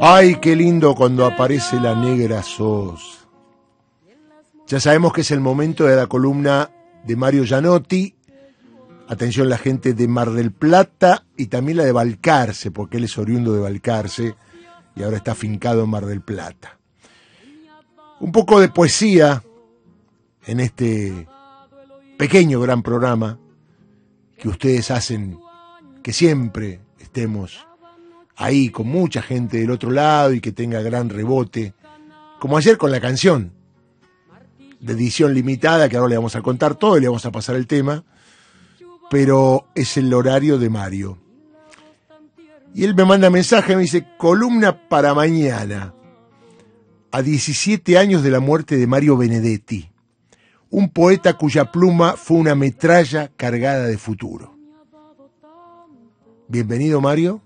Ay, qué lindo cuando aparece la negra Sos. Ya sabemos que es el momento de la columna de Mario Gianotti. Atención la gente de Mar del Plata y también la de Balcarce, porque él es oriundo de Balcarce y ahora está afincado en Mar del Plata. Un poco de poesía en este pequeño gran programa que ustedes hacen que siempre estemos ahí con mucha gente del otro lado y que tenga gran rebote, como ayer con la canción de edición limitada, que ahora le vamos a contar todo y le vamos a pasar el tema, pero es el horario de Mario. Y él me manda mensaje, me dice, columna para mañana, a 17 años de la muerte de Mario Benedetti, un poeta cuya pluma fue una metralla cargada de futuro. Bienvenido, Mario.